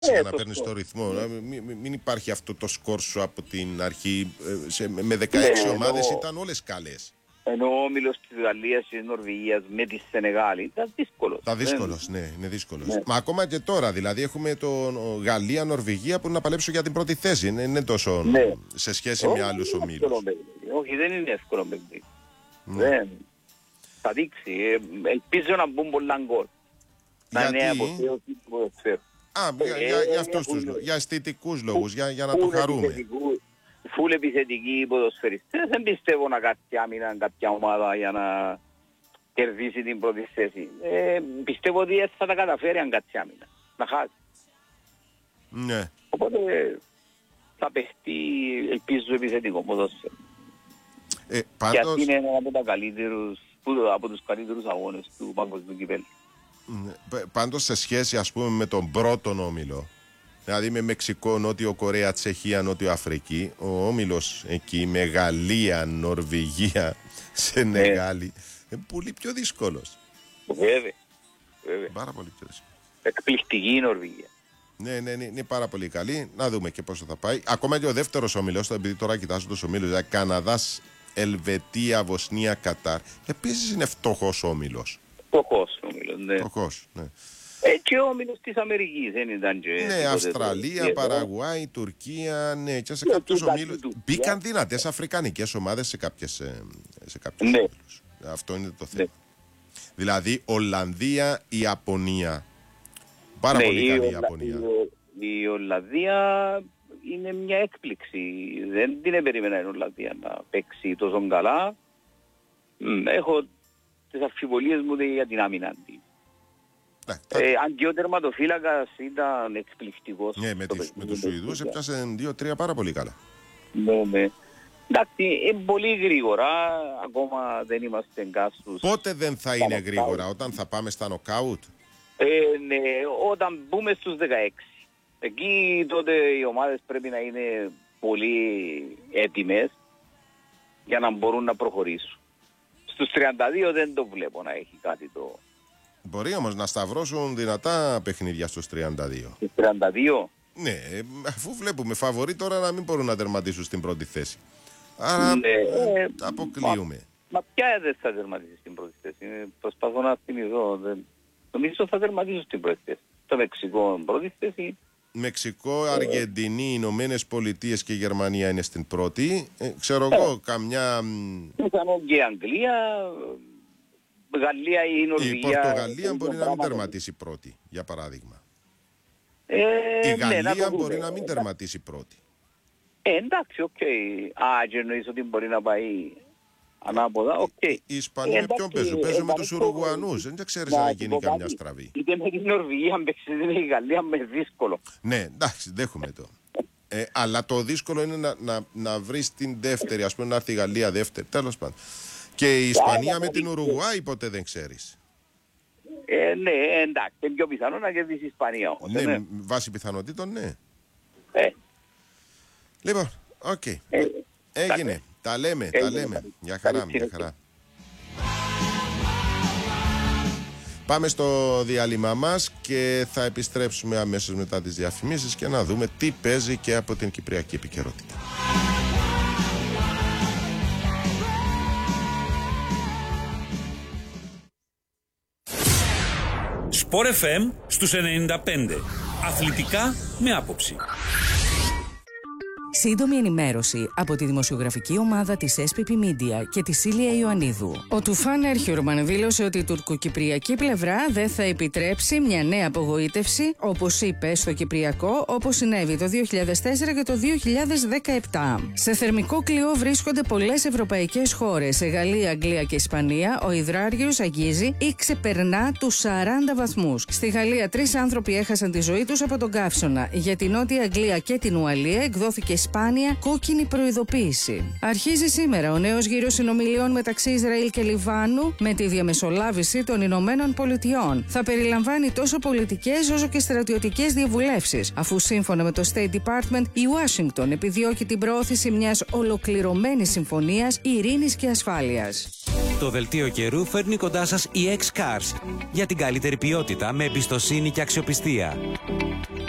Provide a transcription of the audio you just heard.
για να παίρνεις το ρυθμό. Μην υπάρχει αυτό το σκόρσο από την αρχή. Με 16 ομάδες ήταν όλες καλές. Ενώ ο όμιλος της Γαλλίας και της Νορβηγίας με τη Σενεγάλη ήταν δύσκολος. Ήταν δύσκολος, ναι, είναι δύσκολος. Ναι. Μα ακόμα και τώρα, δηλαδή έχουμε τον Γαλλία-Νορβηγία που είναι να παλέψουν για την πρώτη θέση. Είναι τόσο σε σχέση με άλλους ομίλους. Όχι, δεν είναι εύκολο παιχνίδι. Δεν. Θα δείξει. Ελπίζω να μπουν πολλά γκολ. Για αισθητικούς λόγους, για να το χαρούμε. Φουλ επιθετικοί ποδοσφαιριστές, δεν πιστεύω να κάτι άμυνα κάποια ομάδα για να κερδίσει την πρώτη θέση. Πιστεύω ότι θα τα καταφέρει αν κάτι άμυνα, να χάσει. Ναι. Οπότε θα παιχτεί, ελπίζω, επιθετικό ποδόσφαιρο. Γιατί είναι ένα από τους καλύτερους αγώνες του παγκοσμίου κυπέλλου. Πάντως σε σχέση ας πούμε με τον πρώτον όμιλο, δηλαδή με Μεξικό, Νότιο Κορέα, Τσεχία, Νότιο Αφρική, ο όμιλος εκεί με Γαλλία, Νορβηγία, Σενεγάλη είναι πολύ πιο δύσκολος. Βέβαια. Πάρα πολύ πιο δύσκολο. Εκπληκτική η Νορβηγία. Ναι, είναι πάρα πολύ καλή. Να δούμε και πόσο θα πάει. Ακόμα και ο δεύτερος όμιλος, επειδή τώρα κοιτάζω τους ομίλους, δηλαδή Καναδάς, Ελβετία, Βοσνία, Κατάρ, επίσης είναι φτωχός όμιλος. Φτωχός όμιλος, ναι. Φτωχός, ναι. Και ο όμιλος της Αμερικής δεν ήταν και... Ναι, Αυστραλία, Παραγουάη, Τουρκία, ναι, και σε κάποιους ομίλους. Μπήκαν δυνατές αφρικανικές ομάδες σε κάποιους ομίλους. Αυτό είναι το θέμα. Δηλαδή, Ολλανδία, η Ιαπωνία. Πάρα πολύ καλή η Ιαπωνία. Η Ολλανδία είναι μια έκπληξη. Δεν την περίμενα η Ολλανδία να παίξει τόσο καλά. Έχω τις αμφιβολίες μου για την άμυνα αντί. Αν και ο τερματοφύλακας ήταν εκπληκτικός. Ναι, με τους Σουηδούς έπιασε 2-3 πάρα πολύ καλά. Ναι. Εντάξει, είναι πολύ γρήγορα, ακόμα δεν είμαστε εγκάστους. Πότε δεν θα είναι γρήγορα, όταν θα πάμε στα νοκάουτ? Ναι, όταν μπούμε στους 16. Εκεί τότε οι ομάδες πρέπει να είναι πολύ έτοιμες για να μπορούν να προχωρήσουν. Στους 32 δεν το βλέπω να έχει κάτι το... Μπορεί όμως να σταυρώσουν δυνατά παιχνίδια στους 32. Στους 32? Ναι, αφού βλέπουμε φαβορί τώρα να μην μπορούν να τερματίσουν στην πρώτη θέση. Άρα αποκλείουμε. Μα ποια δεν θα τερματίσει στην πρώτη θέση? Προσπαθώ να θυμηθώ. Νομίζω θα τερματίσουν στην πρώτη θέση. Το Μεξικό πρώτη θέση. Μεξικό, Αργεντινή, Ηνωμένες Πολιτείες και Γερμανία είναι στην πρώτη. Ξέρω εγώ καμιά... Πιθανόν και Αγγλία, Γαλλία ή Νορβηγία. Η Πορτογαλία μπορεί να μην τερματίσει πρώτη, για παράδειγμα. Η Γαλλία μπορεί να μην τερματίσει πρώτη. Εντάξει, οκ. Και εννοείς ότι μπορεί να πάει ανάποδα, οκ. Οι Ισπανοί με ποιον παίζουν? Παίζουν με τους Ουρουγουανούς. Δεν ξέρεις να γίνει καμιά στραβή. Είτε με την Νορβηγία, αν παίξεις με η Γαλλία, με δύσκολο. Ναι, εντάξει, δέχομαι το. Αλλά το δύσκολο είναι να βρεις την δεύτερη, ας πούμε να έρθει η Γαλλία δεύτερη, τέλος πάντων. Και η Ισπανία με την Ουρουγουάη ποτέ δεν ξέρεις. Ναι, εντάξει, είναι πιο πιθανό να κερδίσει η Ισπανία όμως. Ναι, βάσει πιθανότητων, ναι. Λοιπόν, οκ. Έγινε. Τα λέμε. Για χαρά. Πάμε στο διάλειμμα μας και θα επιστρέψουμε αμέσως μετά τις διαφημίσεις και να δούμε τι παίζει και από την κυπριακή επικαιρότητα. Sport FM στους 95. Αθλητικά με άποψη. Σύντομη ενημέρωση από τη δημοσιογραφική ομάδα της SPP Media και τη Σίλια Ιωαννίδου. Ο Τουφάν Έρχιουρμαν δήλωσε ότι η τουρκοκυπριακή πλευρά δεν θα επιτρέψει μια νέα απογοήτευση, όπως είπε, στο Κυπριακό, όπως συνέβη το 2004 και το 2017. Σε θερμικό κλειό βρίσκονται πολλές ευρωπαϊκές χώρες. Σε Γαλλία, Αγγλία και Ισπανία, ο υδράργυρος αγγίζει ή ξεπερνά τους 40 βαθμούς. Στη Γαλλία, 3 άνθρωποι έχασαν τη ζωή τους από τον καύσωνα. Για την Νότια Αγγλία και την Ουαλία εκδόθηκε σπάνια κόκκινη προειδοποίηση. Αρχίζει σήμερα ο νέος γύρος συνομιλιών μεταξύ Ισραήλ και Λιβάνου με τη διαμεσολάβηση των Ηνωμένων Πολιτειών. Θα περιλαμβάνει τόσο πολιτικές όσο και στρατιωτικές διαβουλεύσεις, αφού σύμφωνα με το State Department η Ουάσιγκτον επιδιώκει την προώθηση μιας ολοκληρωμένης συμφωνίας ειρήνης και ασφάλειας. Το δελτίο καιρού φέρνει κοντά σας η X-Cars για την καλύτερη ποιότητα με εμπιστοσύνη και αξιοπιστία.